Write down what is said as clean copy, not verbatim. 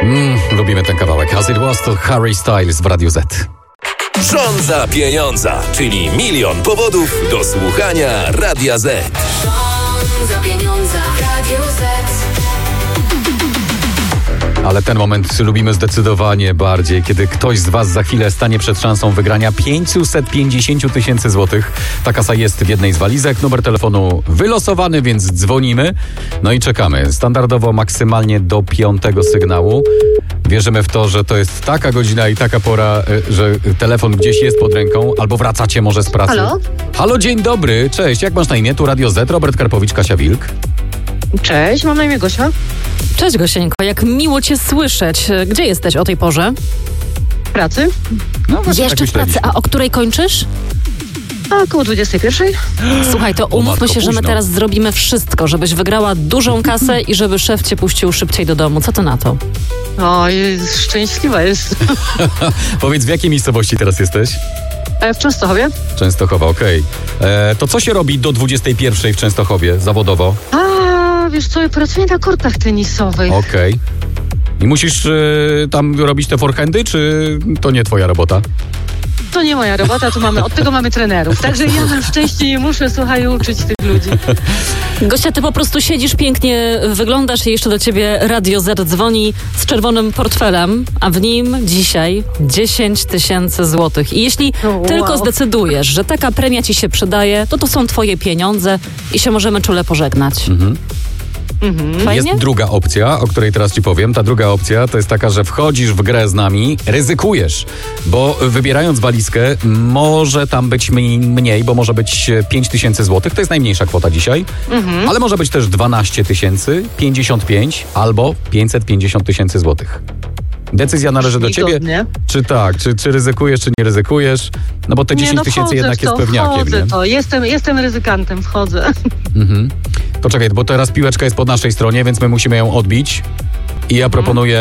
Lubimy ten kawałek. As It Was to Harry Styles w Radiu Z. Żądza pieniądza, czyli milion powodów do słuchania Radia Z. Żądza pieniądza w Radiu Z. Ale ten moment lubimy zdecydowanie bardziej, kiedy ktoś z Was za chwilę stanie przed szansą wygrania 550 000 złotych. Ta kasa jest w jednej z walizek. Numer telefonu wylosowany, więc dzwonimy. No i czekamy. Standardowo maksymalnie do 5. sygnału. Wierzymy w to, że to jest taka godzina i taka pora, że telefon gdzieś jest pod ręką, albo wracacie może z pracy. Halo? Halo, dzień dobry. Cześć, jak masz na imię? Tu Radio Z, Robert Karpowicz, Kasia Wilk. Cześć, mam na imię Gosia. Cześć Gosieńko, jak miło Cię słyszeć. Gdzie jesteś o tej porze? W pracy? No właśnie, Jeszcze tak w pracy, myśleliśmy. a o której kończysz? A około 21. Słuchaj, to umówmy matko, się, że my późno. teraz zrobimy wszystko, żebyś wygrała dużą kasę i żeby szef Cię puścił szybciej do domu. Co ty na to? Oj, szczęśliwa jest. Powiedz, w jakiej miejscowości teraz jesteś? W Częstochowie? Częstochowa, okej. To co się robi do 21 w Częstochowie zawodowo? A, wiesz co, ja pracuję na kortach tenisowych. Okej. I musisz tam robić te forehandy, czy to nie twoja robota? To nie moja robota, od tego mamy trenerów. Także ja na szczęście nie muszę, słuchaj, uczyć tych ludzi. Gosia, ty po prostu siedzisz pięknie, wyglądasz i jeszcze do ciebie Radio Z dzwoni z czerwonym portfelem, a w nim dzisiaj 10 000 złotych. I jeśli Wow. tylko zdecydujesz, że taka premia ci się przydaje, to są twoje pieniądze i się możemy czule pożegnać. Fajnie? Jest druga opcja, o której teraz ci powiem. Ta druga opcja to jest taka, że wchodzisz w grę z nami, ryzykujesz, bo wybierając walizkę może tam być mniej, bo może być 5 000 złotych, to jest najmniejsza kwota dzisiaj, ale może być też 12 000, 55 albo 550 000 złotych. Decyzja należy do ciebie. Wygodnie. Czy tak, czy ryzykujesz, czy nie ryzykujesz? No bo te 10 000 wchodzę jednak w to, jest pewniakiem, wchodzę nie? to. Jestem ryzykantem, wchodzę. To czekaj, bo teraz piłeczka jest po naszej stronie, więc my musimy ją odbić. I ja proponuję